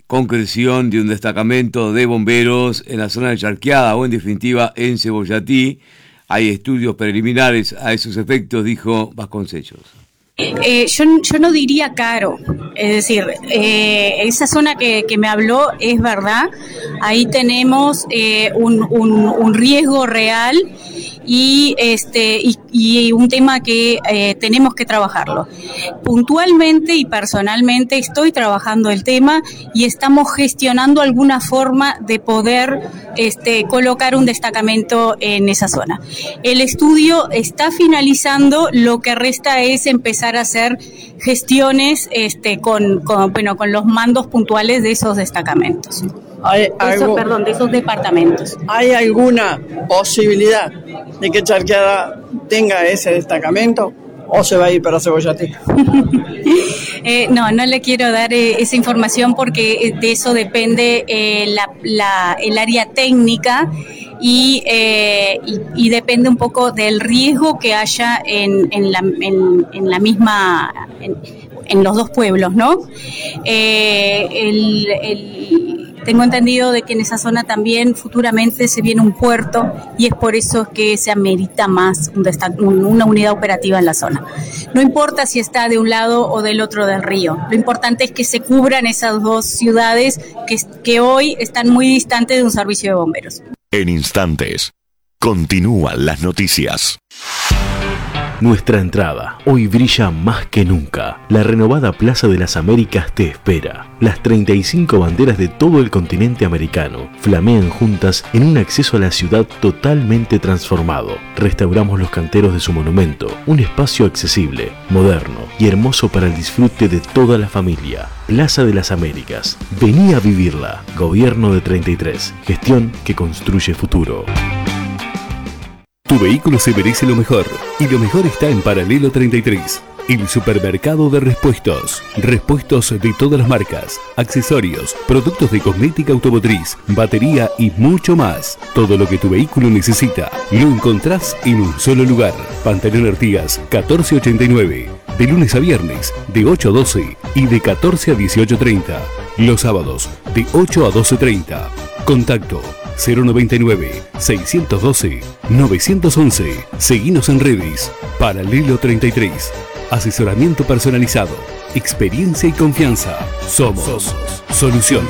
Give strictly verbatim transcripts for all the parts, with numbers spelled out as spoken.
concreción de un destacamento de bomberos en la zona de Charqueada o en definitiva en Cebollatí. Hay estudios preliminares a esos efectos, dijo Vasconcellos. Eh, yo, yo no diría caro, es decir, eh, esa zona que, que me habló es verdad, ahí tenemos eh, un, un, un riesgo real y este y, y un tema que eh, tenemos que trabajarlo. Puntualmente y personalmente estoy trabajando el tema y estamos gestionando alguna forma de poder este, colocar un destacamento en esa zona. El estudio está finalizando, lo que resta es empezar a hacer gestiones este, con, con, bueno, con los mandos puntuales de esos destacamentos. ¿Hay algo, Eso, perdón, de esos departamentos. ¿Hay alguna posibilidad de que Charqueada tenga ese destacamento o se va a ir para Cebollatí? eh, no, no le quiero dar eh, esa información porque de eso depende eh, la, la, el área técnica y, eh, y, y depende un poco del riesgo que haya en, en, la, en, en la misma... En, en los dos pueblos, ¿no? Eh, el... el Tengo entendido de que en esa zona también futuramente se viene un puerto y es por eso que se amerita más un destac- una unidad operativa en la zona. No importa si está de un lado o del otro del río, lo importante es que se cubran esas dos ciudades que, que hoy están muy distantes de un servicio de bomberos. En instantes, continúan las noticias. Nuestra entrada hoy brilla más que nunca. La renovada Plaza de las Américas te espera. Las treinta y cinco banderas de todo el continente americano flamean juntas en un acceso a la ciudad totalmente transformado. Restauramos los canteros de su monumento, un espacio accesible, moderno y hermoso para el disfrute de toda la familia. Plaza de las Américas. Vení a vivirla. Gobierno de treinta y tres. Gestión que construye futuro. Tu vehículo se merece lo mejor, y lo mejor está en Paralelo treinta y tres, el supermercado de repuestos. Repuestos de todas las marcas, accesorios, productos de cosmética automotriz, batería y mucho más. Todo lo que tu vehículo necesita lo encontrás en un solo lugar. Pantalón Artigas catorce ochenta y nueve, de lunes a viernes de ocho a doce y de catorce a dieciocho treinta. Los sábados de ocho a doce treinta. Contacto cero noventa y nueve, seiscientos doce, novecientos once. Seguinos en redes. Paralelo treinta y tres. Asesoramiento personalizado, experiencia y confianza. Somos, Somos. Solución.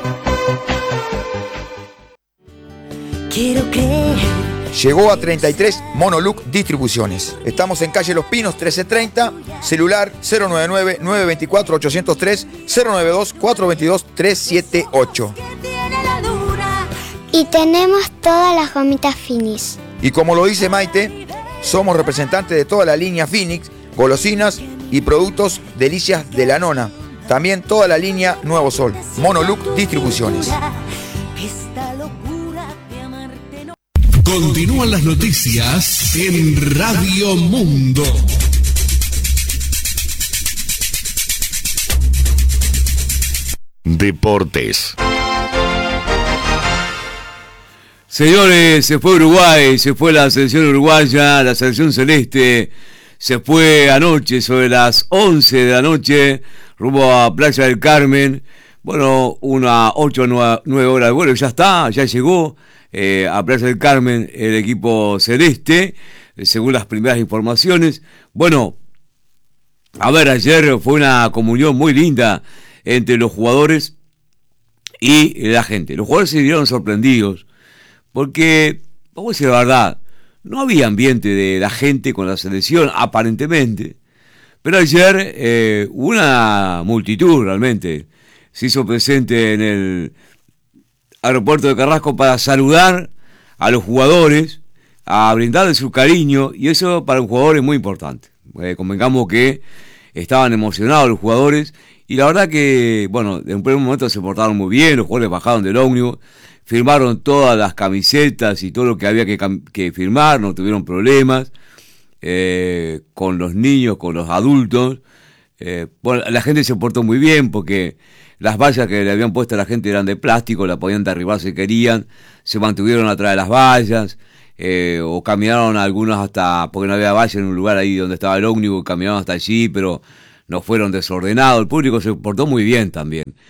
Quiero creer. Llegó a treinta y tres Monoluc Distribuciones. Estamos en calle Los Pinos trece treinta, celular cero nueve nueve, nueve dos cuatro, ocho cero tres, cero nueve dos, cuatro dos dos, tres siete ocho. Y tenemos todas las gomitas Finis. Y como lo dice Maite, somos representantes de toda la línea Phoenix, golosinas y productos Delicias de la Nona. También toda la línea Nuevo Sol. Monoluc Distribuciones. Continúan las noticias en Radio Mundo. Deportes. Señores, se fue Uruguay, se fue la selección uruguaya, la selección celeste, se fue anoche sobre las once de la noche, rumbo a Playa del Carmen. Bueno, una ocho o nueve horas de vuelo, ya está, ya llegó eh, a Playa del Carmen el equipo celeste, eh, según las primeras informaciones. Bueno, a ver, ayer fue una comunión muy linda entre los jugadores y la gente. Los jugadores se vieron sorprendidos, porque, vamos a decir la verdad, no había ambiente de la gente con la selección, aparentemente. Pero ayer eh, una multitud realmente se hizo presente en el aeropuerto de Carrasco para saludar a los jugadores, a brindarles su cariño, y eso para un jugador es muy importante. Eh, convengamos que estaban emocionados los jugadores, y la verdad que, bueno, en un primer momento se portaron muy bien, los jugadores bajaron del ómnibus, firmaron todas las camisetas y todo lo que había que, que firmar, no tuvieron problemas eh, con los niños, con los adultos. Eh, bueno, la gente se portó muy bien porque las vallas que le habían puesto a la gente eran de plástico, la podían derribar si querían, se mantuvieron atrás de las vallas, eh, o caminaron algunos hasta, porque no había vallas en un lugar ahí donde estaba el ómnibus, caminaron hasta allí, pero no fueron desordenados, el público se portó muy bien también.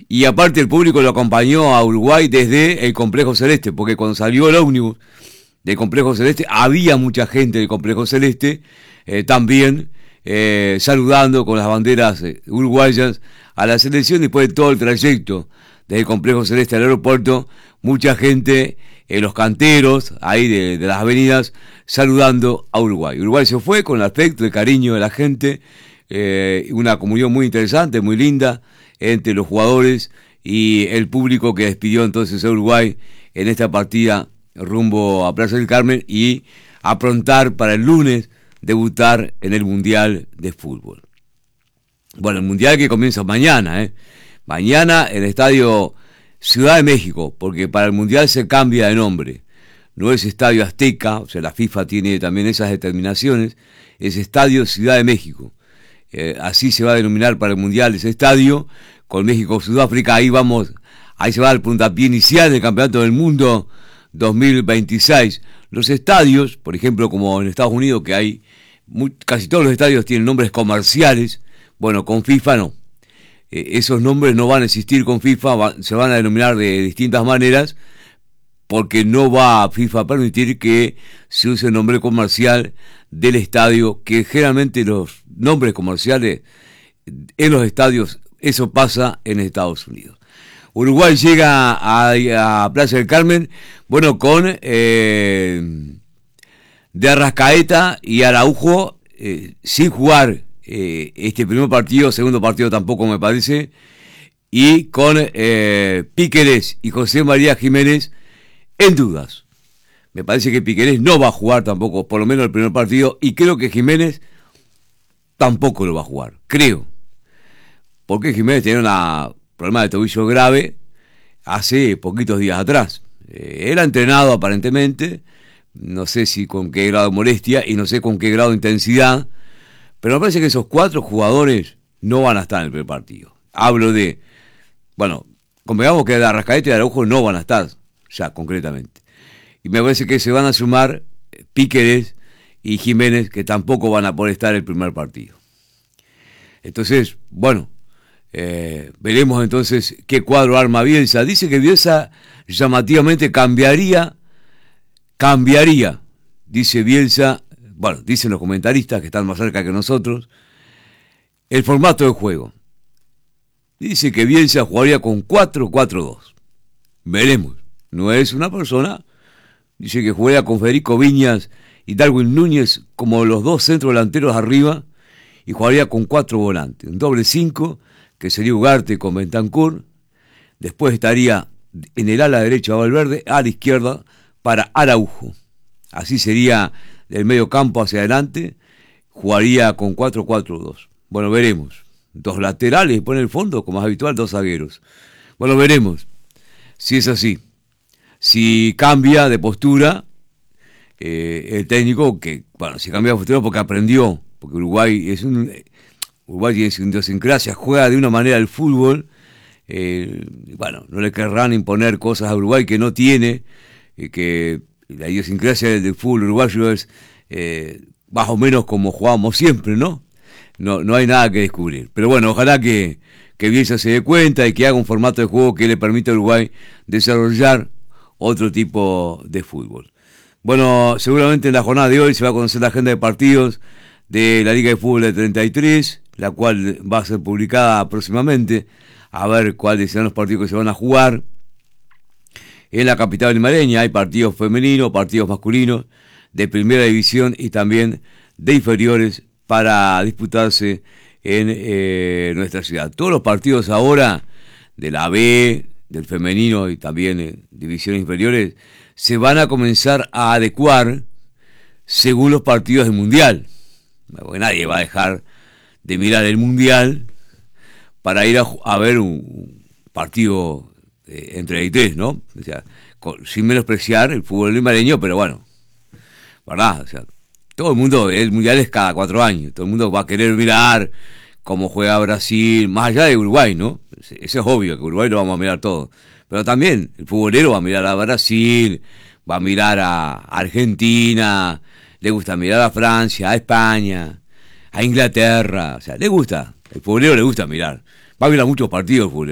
Y aparte el público lo acompañó a Uruguay desde el Complejo Celeste, porque cuando salió el ómnibus del Complejo Celeste, había mucha gente del Complejo Celeste eh, también eh, saludando con las banderas eh, uruguayas a la selección. Después de todo el trayecto desde el Complejo Celeste al aeropuerto, mucha gente en eh, los canteros ahí de, de las avenidas saludando a Uruguay. Uruguay se fue con el afecto, el cariño de la gente, eh, una comunión muy interesante, muy linda entre los jugadores y el público que despidió entonces a Uruguay en esta partida rumbo a Plaza del Carmen y aprontar para el lunes debutar en el Mundial de Fútbol. Bueno, el Mundial que comienza mañana, ¿eh? Mañana en el Estadio Ciudad de México, porque para el Mundial se cambia de nombre. No es Estadio Azteca, o sea, la FIFA tiene también esas determinaciones, es Estadio Ciudad de México. Eh, así se va a denominar para el Mundial ese estadio, con México-Sudáfrica, ahí vamos, ahí se va al puntapié inicial del Campeonato del Mundo dos mil veintiséis. Los estadios, por ejemplo, como en Estados Unidos, que hay, muy, casi todos los estadios tienen nombres comerciales, bueno, con FIFA no. Eh, esos nombres no van a existir con FIFA, va, se van a denominar de distintas maneras, porque no va a FIFA a permitir que se use el nombre comercial del estadio, que generalmente los nombres comerciales en los estadios, eso pasa en Estados Unidos. Uruguay llega a, a Plaza del Carmen, bueno, con eh, de Arrascaeta y Araujo eh, sin jugar eh, este primer partido, segundo partido tampoco me parece, y con eh, Piquerés y José María Jiménez en dudas. Me parece que Piquerés no va a jugar tampoco, por lo menos el primer partido, y creo que Jiménez tampoco lo va a jugar, creo. Porque Jiménez tenía un problema de tobillo grave hace poquitos días atrás. Eh, era entrenado aparentemente, no sé si con qué grado de molestia y no sé con qué grado de intensidad, pero me parece que esos cuatro jugadores no van a estar en el primer partido. Hablo de, bueno, convengamos que de Arrascaeta y de Araujo no van a estar, ya concretamente. Y me parece que se van a sumar Piquerés y Jiménez, que tampoco van a poder estar en el primer partido. Entonces, bueno, eh, veremos entonces qué cuadro arma Bielsa. Dice que Bielsa llamativamente cambiaría, cambiaría, dice Bielsa, bueno, dicen los comentaristas que están más cerca que nosotros, el formato de juego. Dice que Bielsa jugaría con cuatro cuatro dos. Veremos. No es una persona. Dice que jugaría con Federico Viñas y Darwin Núñez como los dos centros delanteros arriba y jugaría con cuatro volantes. Un doble cinco, que sería Ugarte con Bentancur. Después estaría en el ala derecha Valverde, a la izquierda para Araujo. Así sería el medio campo hacia adelante. Jugaría con cuatro cuatro dos. Bueno, veremos. Dos laterales y pone el fondo, como es habitual, dos zagueros. Bueno, veremos si es así. Si cambia de postura eh, el técnico, que, bueno, si cambia de postura porque aprendió, porque Uruguay es un Uruguay tiene su idiosincrasia, juega de una manera el fútbol, eh, bueno, no le querrán imponer cosas a Uruguay que no tiene, eh, que la idiosincrasia del fútbol uruguayo es eh, más o menos como jugábamos siempre, ¿no? No, no hay nada que descubrir. Pero bueno, ojalá que, que Bielsa se dé cuenta y que haga un formato de juego que le permita a Uruguay desarrollar otro tipo de fútbol. Bueno, seguramente en la jornada de hoy se va a conocer la agenda de partidos de la Liga de Fútbol de treinta y tres, la cual va a ser publicada próximamente, a ver cuáles serán los partidos que se van a jugar. En la capital limareña hay partidos femeninos, partidos masculinos, de primera división y también de inferiores para disputarse en eh, nuestra ciudad. Todos los partidos ahora de la B, del femenino y también en divisiones inferiores, se van a comenzar a adecuar según los partidos del Mundial. Porque nadie va a dejar de mirar el Mundial para ir a, a ver un partido eh, entre treinta y tres, ¿no? O sea, con, sin menospreciar el fútbol limareño, pero bueno, ¿verdad? O sea, todo el mundo, el Mundial es cada cuatro años, todo el mundo va a querer mirar cómo juega Brasil, más allá de Uruguay, ¿no? Eso es obvio, que Uruguay lo vamos a mirar todo. Pero también el futbolero va a mirar a Brasil, va a mirar a Argentina, le gusta mirar a Francia, a España, a Inglaterra, o sea, le gusta, el futbolero le gusta mirar. Va a mirar muchos partidos el futbolero.